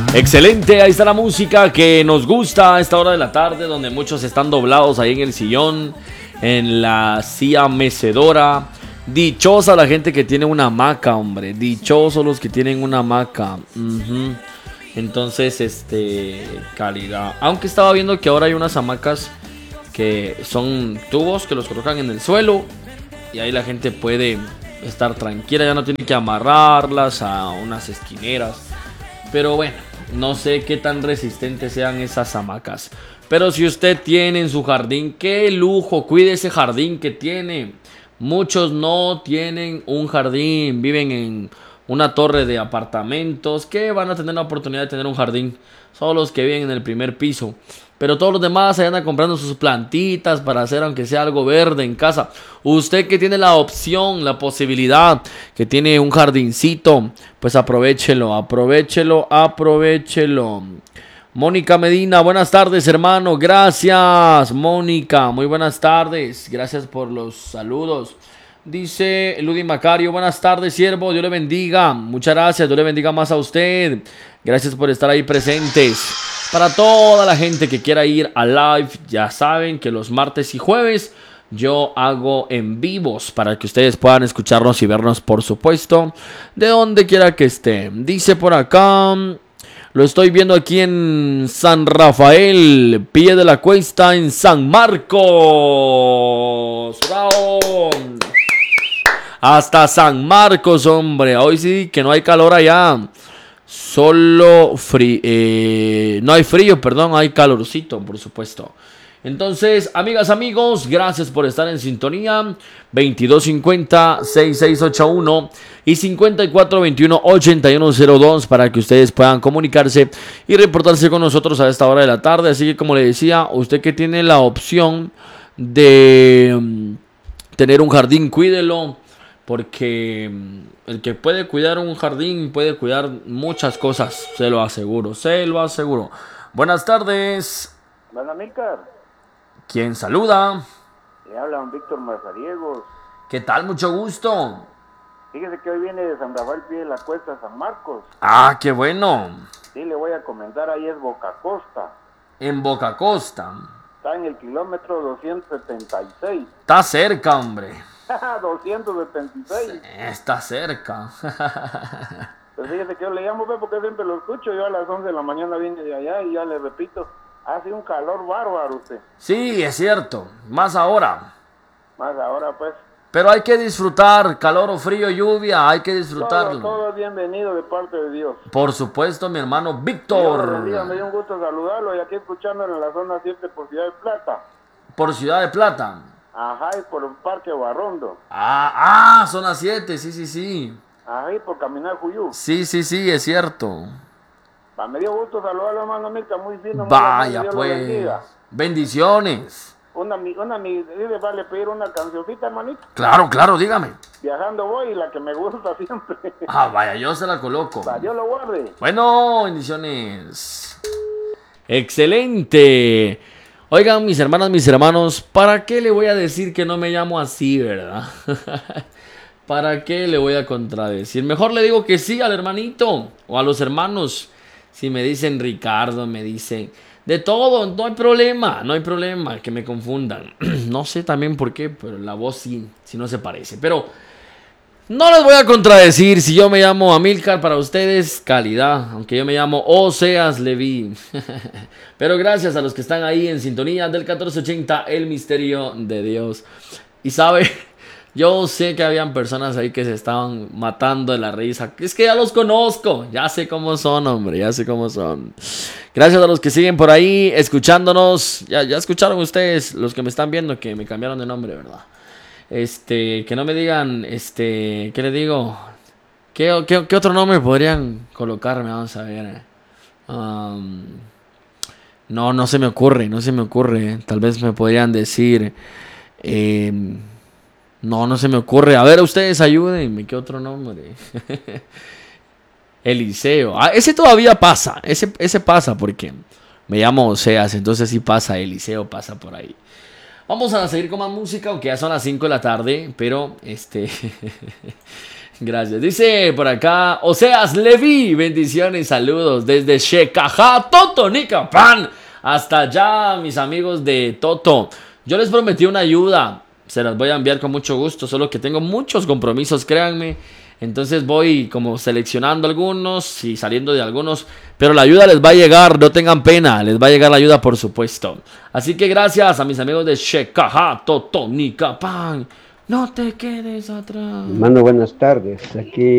Excelente, ahí está la música que nos gusta a esta hora de la tarde, donde muchos están doblados ahí en el sillón, en la silla mecedora. Dichosa la gente que tiene una hamaca, hombre. Dichosos los que tienen una hamaca. Entonces, calidad. Aunque estaba viendo que ahora hay unas hamacas que son tubos que los colocan en el suelo y ahí la gente puede estar tranquila, ya no tiene que amarrarlas a unas esquineras. Pero bueno, no sé qué tan resistentes sean esas hamacas. Pero si usted tiene en su jardín, qué lujo, cuide ese jardín que tiene. Muchos no tienen un jardín, viven en una torre de apartamentos que van a tener la oportunidad de tener un jardín. Solo los que viven en el primer piso. Pero todos los demás se andan comprando sus plantitas para hacer aunque sea algo verde en casa. Usted que tiene la opción, la posibilidad, que tiene un jardincito, pues aprovechelo, aprovechelo, aprovechelo. Mónica Medina, buenas tardes, hermano. Gracias, Mónica. Muy buenas tardes. Gracias por los saludos. Dice Ludi Macario, buenas tardes, siervo. Dios le bendiga. Muchas gracias. Dios le bendiga más a usted. Gracias por estar ahí presentes. Para toda la gente que quiera ir a live, ya saben que los martes y jueves yo hago en vivos para que ustedes puedan escucharnos y vernos, por supuesto, de donde quiera que estén. Dice por acá, lo estoy viendo aquí en San Rafael, Pie de la Cuesta, en San Marcos. ¡Bravo! Hasta San Marcos, hombre. Hoy sí que no hay calor allá. Solo no hay frío, perdón, hay calorcito, por supuesto. Entonces, amigas, amigos, gracias por estar en sintonía. 2250-6681 y 5421-8102 para que ustedes puedan comunicarse y reportarse con nosotros a esta hora de la tarde. Así que, como le decía, usted que tiene la opción de tener un jardín, cuídelo. Porque el que puede cuidar un jardín puede cuidar muchas cosas, se lo aseguro, se lo aseguro. Buenas tardes. Buenas, Milcar. ¿Quién saluda? Le habla Víctor Mazariegos. ¿Qué tal? Mucho gusto. Fíjese que hoy viene de San Rafael, Pie de la Cuesta, San Marcos. Ah, qué bueno. Sí, le voy a comentar, ahí es Boca Costa. En Boca Costa. Está en el kilómetro 276. Está cerca, hombre. 276. Sí, está cerca. Pues fíjese que yo le llamo, porque siempre lo escucho. Yo a las 11 de la mañana vine de allá y ya le repito, hace un calor bárbaro usted. Sí, es cierto. Más ahora. Más ahora, pues. Pero hay que disfrutar, calor o frío, lluvia, hay que disfrutarlo. Todo es bienvenido de parte de Dios. Por supuesto, mi hermano Víctor. Me dio un gusto saludarlo y aquí escuchándolo en la zona 7 por Ciudad de Plata. Por Ciudad de Plata. Ajá, y por el Parque Barrondo. Zona 7, sí. Ajá, y por Caminar Juyú. Sí, es cierto. Me dio gusto saludarlo, hermano Milka, muy fino. Vaya, pues. Bendiciones. Una vale pedir una cancioncita, hermanito. Claro, dígame. Viajando voy, la que me gusta siempre. Vaya, yo se la coloco. Dios lo guarde. Bueno, bendiciones. Excelente. Oigan, mis hermanas, mis hermanos, ¿para qué le voy a decir que no me llamo así, verdad? ¿Para qué le voy a contradecir? Mejor le digo que sí al hermanito o a los hermanos. Si me dicen Ricardo, me dicen de todo, no hay problema que me confundan. No sé también por qué, pero la voz sí no se parece. Pero no les voy a contradecir. Si yo me llamo Amílcar, para ustedes, calidad. Aunque yo me llamo Oseas Leví. Pero gracias a los que están ahí en sintonía del 1480, el misterio de Dios. Y sabe, yo sé que habían personas ahí que se estaban matando de la risa. Es que ya los conozco. Ya sé cómo son, hombre. Ya sé cómo son. Gracias a los que siguen por ahí escuchándonos. Ya escucharon ustedes, los que me están viendo, que me cambiaron de nombre, ¿verdad? Que no me digan, ¿qué le digo? ¿Qué otro nombre podrían colocarme? Vamos a ver. No se me ocurre. Tal vez me podrían decir, no se me ocurre. A ver, ustedes ayúdenme, ¿qué otro nombre? Eliseo. Ese todavía pasa, ese pasa porque me llamo Oseas, entonces sí pasa, Eliseo pasa por ahí. Vamos a seguir con más música, aunque ya son las 5 de la tarde, pero Gracias. Dice por acá, Oseas Levi, bendiciones, saludos desde Shekajá, Totonicapán. Hasta allá, mis amigos de Toto. Yo les prometí una ayuda, se las voy a enviar con mucho gusto, solo que tengo muchos compromisos, créanme. Entonces voy como seleccionando algunos y saliendo de algunos, pero la ayuda les va a llegar, no tengan pena, les va a llegar la ayuda por supuesto. Así que gracias a mis amigos de Shekajá, Totonicapán. No te quedes atrás. Hermano, buenas tardes. Aquí